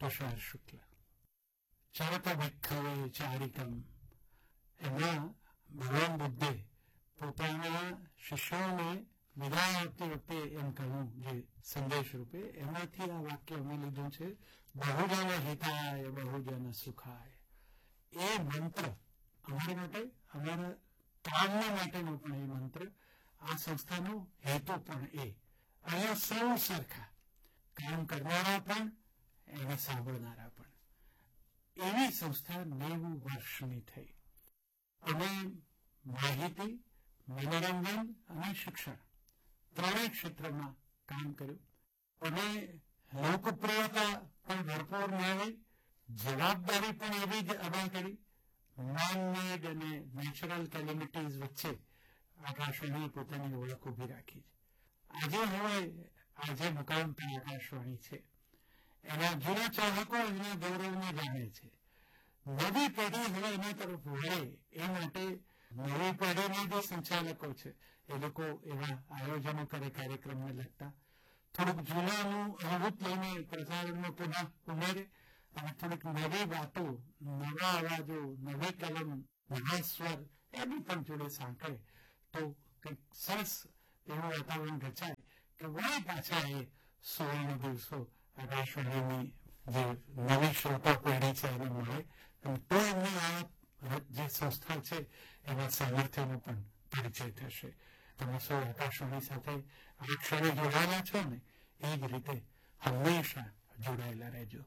तुषार शुक्ल चरत भिक्खवे चारिकम એમાં ભગવાન બુદ્ધે પોતાના શિષ્યોને વિદાય આપતી વખતે એમ કહ્યું જે સંદેશ રૂપે એમાંથી આ વાક્ય અમે લીધું છે બહુજન હિતાય બહુજન સુખાય. એ મંત્ર અમારા માટે અમારા કામના માટેનો પણ એ મંત્ર, આ સંસ્થાનો હેતુ પણ એ. અહીંયા સૌ સરખા, કામ કરનારા પણ એને સાંભળનારા પણ. એવી સંસ્થા 90 વર્ષની થઈ. અમે માહિતી, મનોરંજન અને શિક્ષણ ત્રણેય ક્ષેત્રમાં કામ કર્યું. અમે લોકપ્રિયતા પણ ભરપૂર મેળવી, જવાબદારી પણ એવી જ અદા કરી. મેન-મેડ અને નેચરલ કેલેમિટીઝ વચ્ચે આકાશવાણીએ પોતાની ઓળખ ઊભી રાખી છે. આજે મુકામ પર આકાશવાણી છે. એના જૂના ચાહકો એના ગૌરવને જાણે છે. નવી પેઢી હવે એના તરફ વળે એ માટે નવી પેઢીના જે સંચાલકો છે એ લોકો એવા આયોજનો કરે કાર્યક્રમને લગતા. થોડુંક જૂનાનું અનુભૂત લઈને પ્રસારણમાં પુનઃ ઉમેરે અને થોડીક નવી વાતો, નવા અવાજો, નવી કલમ, નવા સ્વર એની પણ જોડે સાંકળે તો કંઈક સરસ એવું વાતાવરણ રચાય કે વળી પાછા એ સુવર્ણ દિવસો આકાશવાણીની જે નવી શ્રોતા પેઢી છે એને મળે. અને તો એમને આ જે સંસ્થા છે એના સામર્થ્યનો પણ પરિચય થશે. તમે સૌ આકાશવાણી સાથે આ ક્ષણે જોડાયેલા છો ને, એ જ રીતે હંમેશા જોડાયેલા રહેજો.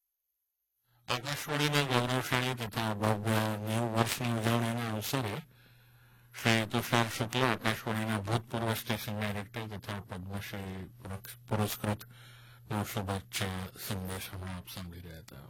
આકાશવાણીના ગૌરવશાળી તથા ભવ્ય 90 વર્ષની ઉજવણીના અવસરે શ્રી તુષાર શુક્લ, આકાશવાણીના ભૂતપૂર્વ સ્ટેશન ડાયરેક્ટર તથા પદ્મશ્રી પુરસ્કૃત શુભેચ્છા સંદેશ આપ સાંભળી રહ્યા હતા.